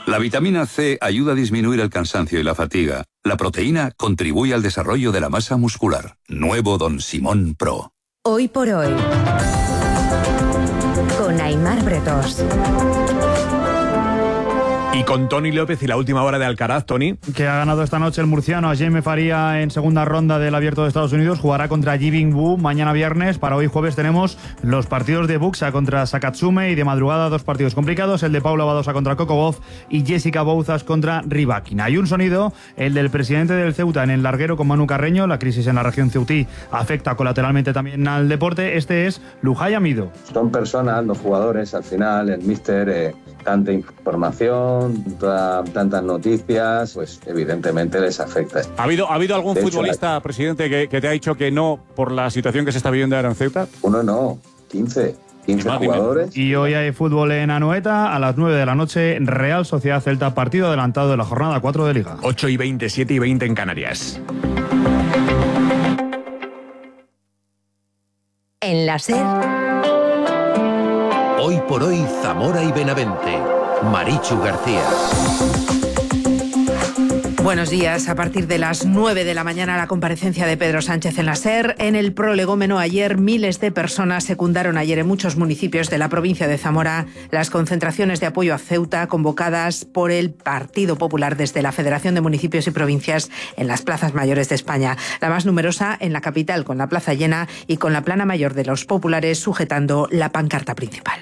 La vitamina C ayuda a disminuir el cansancio y la fatiga. La proteína contribuye al desarrollo de la masa muscular. Nuevo Don Simón Pro. Hoy por hoy, con Aimar Bretos. Y con Toni López y la última hora de Alcaraz, Toni. Que ha ganado esta noche el murciano a Jaime Faría en segunda ronda del Abierto de Estados Unidos. Jugará contra Ji-Bin Wu mañana viernes. Para hoy jueves tenemos los partidos de Buxa contra Sakatsume y de madrugada 2 partidos complicados. El de Paula Badosa contra Coco Gauff y Jessica Bouzas contra Rybakina. Hay un sonido, el del presidente del Ceuta en el larguero con Manu Carreño. La crisis en la región ceutí afecta colateralmente también al deporte. Este es Lujay Amido. Son personas, los jugadores, al final, el míster, tanta información, tantas noticias, pues evidentemente les afecta. ¿Ha habido algún futbolista, presidente, que te ha dicho que no por la situación que se está viviendo ahora en Ceuta? Uno no, 15 jugadores. Y hoy hay fútbol en Anoeta a las 9 de la noche, Real Sociedad Celta, partido adelantado de la jornada 4 de Liga. 8:20, 7:20 en Canarias. En la SER. Hoy por hoy, Zamora y Benavente. Marichu García. Buenos días. A partir de las 9 de la mañana, la comparecencia de Pedro Sánchez en la SER. En el prolegómeno ayer, miles de personas secundaron ayer en muchos municipios de la provincia de Zamora las concentraciones de apoyo a Ceuta convocadas por el Partido Popular desde la Federación de Municipios y Provincias en las plazas mayores de España. La más numerosa en la capital, con la plaza llena y con la plana mayor de los populares sujetando la pancarta principal.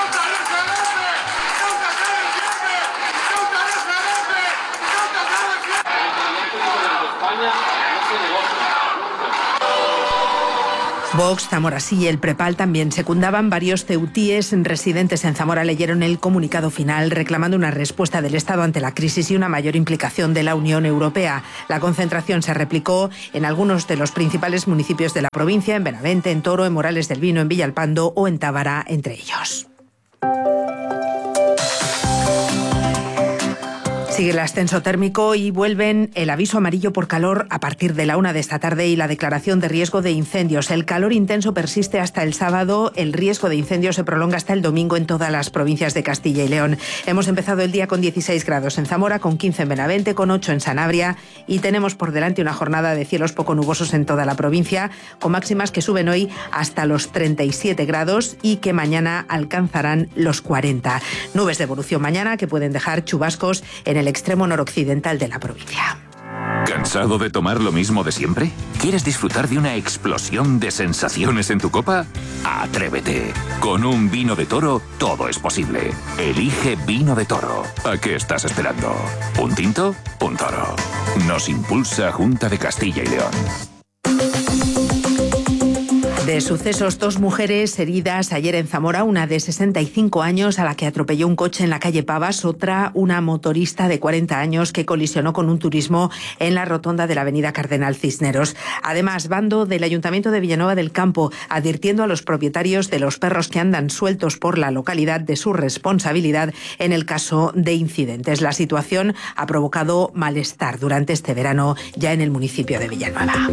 Vox, Zamora sí y el Prepal también secundaban. Varios ceutíes residentes en Zamora leyeron el comunicado final reclamando una respuesta del Estado ante la crisis y una mayor implicación de la Unión Europea. La concentración se replicó en algunos de los principales municipios de la provincia, en Benavente, en Toro, en Morales del Vino, en Villalpando o en Tábara, entre ellos. Sigue el ascenso térmico y vuelven el aviso amarillo por calor a partir de la 1 de esta tarde y la declaración de riesgo de incendios. El calor intenso persiste hasta el sábado. El riesgo de incendios se prolonga hasta el domingo en todas las provincias de Castilla y León. Hemos empezado el día con 16 grados en Zamora, con 15 en Benavente, con 8 en Sanabria y tenemos por delante una jornada de cielos poco nubosos en toda la provincia, con máximas que suben hoy hasta los 37 grados y que mañana alcanzarán los 40. Nubes de evolución mañana que pueden dejar chubascos en el extremo noroccidental de la provincia. ¿Cansado de tomar lo mismo de siempre? ¿Quieres disfrutar de una explosión de sensaciones en tu copa? ¡Atrévete! Con un vino de Toro todo es posible. Elige Vino de Toro. ¿A qué estás esperando? ¿Un tinto? Un Toro. Nos impulsa Junta de Castilla y León. De sucesos, 2 mujeres heridas ayer en Zamora, una de 65 años a la que atropelló un coche en la calle Pavas, otra una motorista de 40 años que colisionó con un turismo en la rotonda de la avenida Cardenal Cisneros. Además, bando del Ayuntamiento de Villanueva del Campo advirtiendo a los propietarios de los perros que andan sueltos por la localidad de su responsabilidad en el caso de incidentes. La situación ha provocado malestar durante este verano ya en el municipio de Villanueva.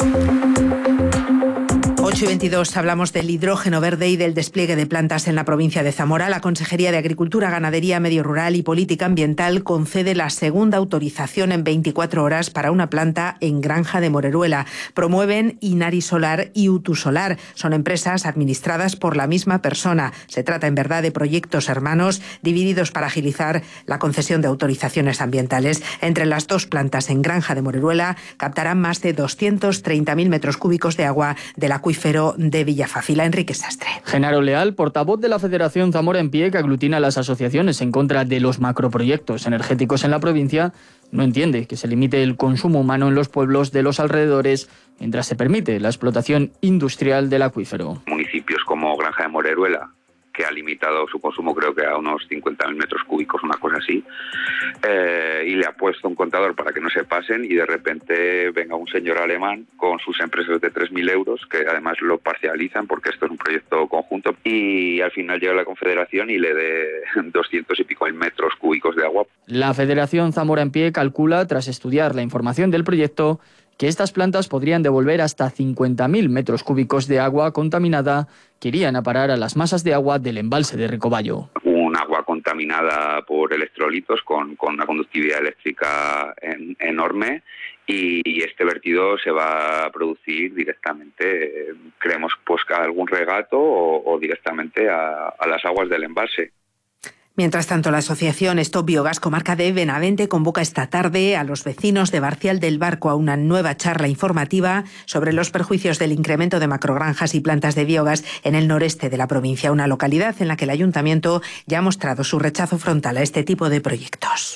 8:22 hablamos del hidrógeno verde y del despliegue de plantas en la provincia de Zamora. La Consejería de Agricultura, Ganadería, Medio Rural y Política Ambiental concede la segunda autorización en 24 horas para una planta en Granja de Moreruela. Promueven Inari Solar y Utu Solar. Son empresas administradas por la misma persona. Se trata en verdad de proyectos hermanos divididos para agilizar la concesión de autorizaciones ambientales. Entre las 2 plantas en Granja de Moreruela captarán más de 230.000 metros cúbicos de agua del acuífero de Villafácila. Enrique Sastre. Genaro Leal, portavoz de la Federación Zamora en Pie, que aglutina las asociaciones en contra de los macroproyectos energéticos en la provincia, no entiende que se limite el consumo humano en los pueblos de los alrededores mientras se permite la explotación industrial del acuífero. Municipios como Granja de Moreruela, que ha limitado su consumo creo que a unos 50.000 metros cúbicos, una cosa así, y le ha puesto un contador para que no se pasen y de repente venga un señor alemán con sus empresas de 3.000 euros, que además lo parcializan porque esto es un proyecto conjunto, y al final llega la Confederación y le dé 200 y pico mil metros cúbicos de agua. La Federación Zamora en Pie calcula, tras estudiar la información del proyecto, que estas plantas podrían devolver hasta 50.000 metros cúbicos de agua contaminada que irían a parar a las masas de agua del embalse de Recoballo. Una agua contaminada por electrolitos, con una conductividad eléctrica enorme, y este vertido se va a producir directamente, creemos, pues a algún regato o directamente a las aguas del embalse. Mientras tanto, la asociación Stop Biogas Comarca de Benavente convoca esta tarde a los vecinos de Barcial del Barco a una nueva charla informativa sobre los perjuicios del incremento de macrogranjas y plantas de biogás en el noreste de la provincia, una localidad en la que el ayuntamiento ya ha mostrado su rechazo frontal a este tipo de proyectos.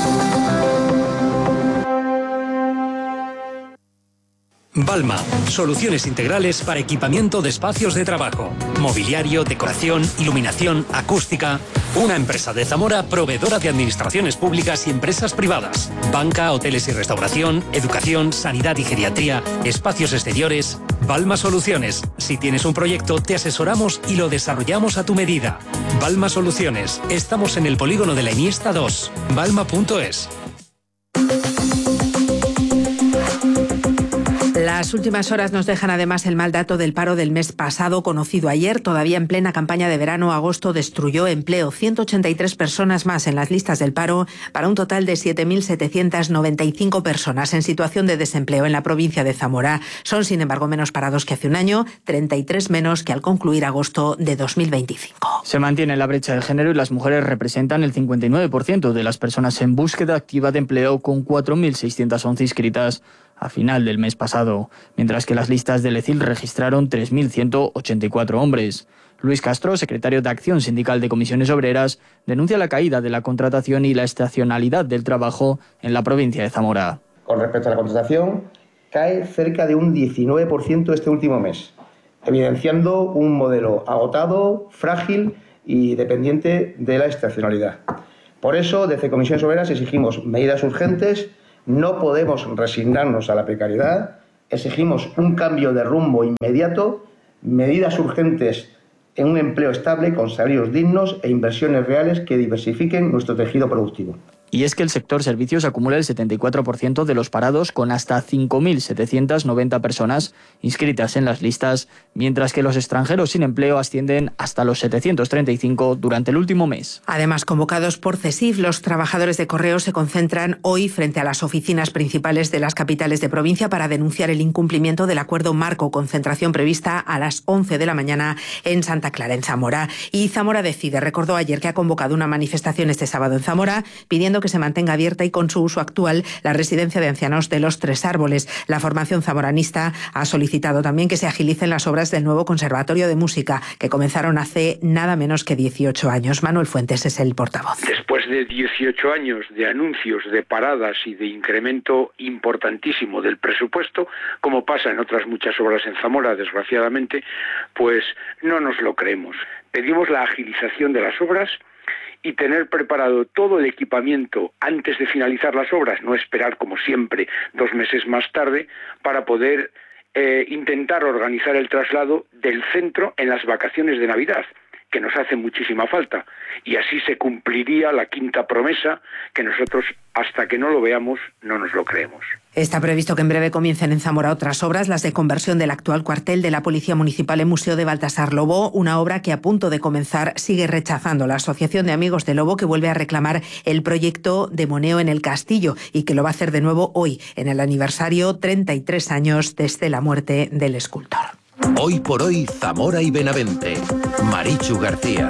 Balma, soluciones integrales para equipamiento de espacios de trabajo, mobiliario, decoración, iluminación, acústica. Una empresa de Zamora proveedora de administraciones públicas y empresas privadas. Banca, hoteles y restauración, educación, sanidad y geriatría, espacios exteriores. Balma Soluciones. Si tienes un proyecto, te asesoramos y lo desarrollamos a tu medida. Balma Soluciones. Estamos en el polígono de la Iniesta 2. Balma.es. Las últimas horas nos dejan además el mal dato del paro del mes pasado, conocido ayer. Todavía en plena campaña de verano, agosto destruyó empleo. 183 personas más en las listas del paro, para un total de 7.795 personas en situación de desempleo en la provincia de Zamora. Son, sin embargo, menos parados que hace un año, 33 menos que al concluir agosto de 2025. Se mantiene la brecha de género y las mujeres representan el 59% de las personas en búsqueda activa de empleo, con 4.611 inscritas a final del mes pasado, mientras que las listas del ECIL registraron 3.184 hombres. Luis Castro, secretario de Acción Sindical de Comisiones Obreras, denuncia la caída de la contratación y la estacionalidad del trabajo en la provincia de Zamora. Con respecto a la contratación, cae cerca de un 19% este último mes, evidenciando un modelo agotado, frágil y dependiente de la estacionalidad. Por eso, desde Comisiones Obreras exigimos medidas urgentes. No podemos resignarnos a la precariedad, exigimos un cambio de rumbo inmediato, medidas urgentes en un empleo estable con salarios dignos e inversiones reales que diversifiquen nuestro tejido productivo. Y es que el sector servicios acumula el 74% de los parados, con hasta 5.790 personas inscritas en las listas, mientras que los extranjeros sin empleo ascienden hasta los 735 durante el último mes. Además, convocados por CESIF, los trabajadores de Correos se concentran hoy frente a las oficinas principales de las capitales de provincia para denunciar el incumplimiento del acuerdo marco, concentración prevista a las 11 de la mañana en Santa Clara, en Zamora. Y Zamora Decide recordó ayer que ha convocado una manifestación este sábado en Zamora pidiendo que se mantenga abierta y con su uso actual la residencia de ancianos de Los Tres Árboles. La formación zamoranista ha solicitado también que se agilicen las obras del nuevo Conservatorio de Música, que comenzaron hace nada menos que 18 años. Manuel Fuentes es el portavoz. Después de 18 años de anuncios, de paradas y de incremento importantísimo del presupuesto, como pasa en otras muchas obras en Zamora, desgraciadamente, pues no nos lo creemos. Pedimos la agilización de las obras y tener preparado todo el equipamiento antes de finalizar las obras, no esperar como siempre 2 meses más tarde, para poder intentar organizar el traslado del centro en las vacaciones de Navidad, que nos hace muchísima falta, y así se cumpliría la quinta promesa que nosotros, hasta que no lo veamos, no nos lo creemos. Está previsto que en breve comiencen en Zamora otras obras, las de conversión del actual cuartel de la Policía Municipal en Museo de Baltasar Lobo, una obra que a punto de comenzar sigue rechazando la Asociación de Amigos de Lobo, que vuelve a reclamar el proyecto de Moneo en el Castillo y que lo va a hacer de nuevo hoy, en el aniversario 33 años desde la muerte del escultor. Hoy por hoy, Zamora y Benavente. Marichu García.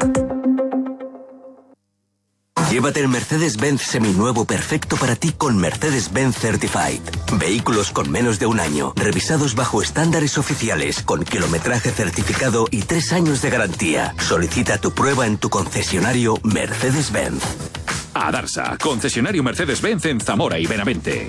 Llévate el Mercedes-Benz seminuevo perfecto para ti con Mercedes-Benz Certified. Vehículos con menos de un año, revisados bajo estándares oficiales, con kilometraje certificado y 3 años de garantía. Solicita tu prueba en tu concesionario Mercedes-Benz. Adarsa, concesionario Mercedes-Benz en Zamora y Benavente.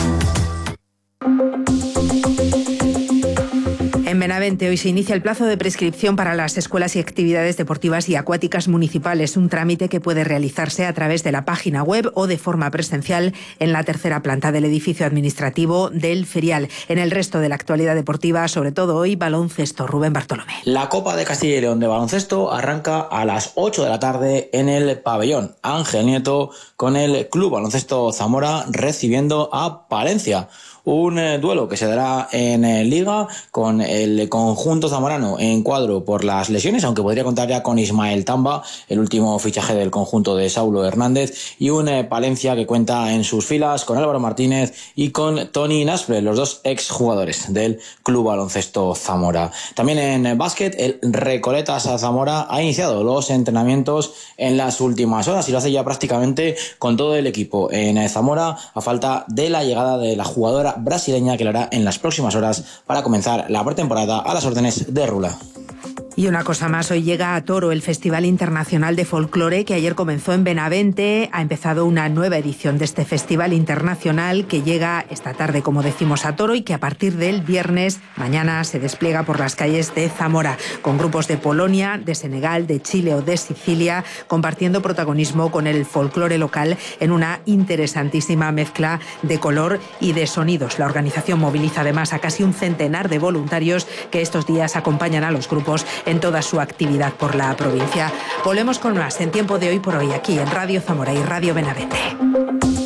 En Benavente hoy se inicia el plazo de prescripción para las escuelas y actividades deportivas y acuáticas municipales, un trámite que puede realizarse a través de la página web o de forma presencial en la tercera planta del edificio administrativo del Ferial. En el resto de la actualidad deportiva, sobre todo hoy, baloncesto. Rubén Bartolomé. La Copa de Castilla y León de baloncesto arranca a las 8 de la tarde en el pabellón Ángel Nieto, con el Club Baloncesto Zamora recibiendo a Palencia. Un duelo que se dará en Liga con el el conjunto zamorano en cuadro por las lesiones, aunque podría contar ya con Ismael Tamba, el último fichaje del conjunto de Saulo Hernández, y un Palencia que cuenta en sus filas con Álvaro Martínez y con Toni Naspre, los dos exjugadores del Club Baloncesto Zamora. También en básquet, el Recoletas Zamora ha iniciado los entrenamientos en las últimas horas y lo hace ya prácticamente con todo el equipo en Zamora, a falta de la llegada de la jugadora brasileña que lo hará en las próximas horas para comenzar la pretemporada a las órdenes de Rula. Y una cosa más, hoy llega a Toro el Festival Internacional de Folclore, que ayer comenzó en Benavente. Ha empezado una nueva edición de este festival internacional que llega esta tarde, como decimos, a Toro, y que a partir del viernes, mañana, se despliega por las calles de Zamora, con grupos de Polonia, de Senegal, de Chile o de Sicilia, compartiendo protagonismo con el folclore local en una interesantísima mezcla de color y de sonidos. La organización moviliza además a casi un centenar de voluntarios que estos días acompañan a los grupos en toda su actividad por la provincia. Volvemos con más en Tiempo de Hoy por Hoy, aquí en Radio Zamora y Radio Benavente.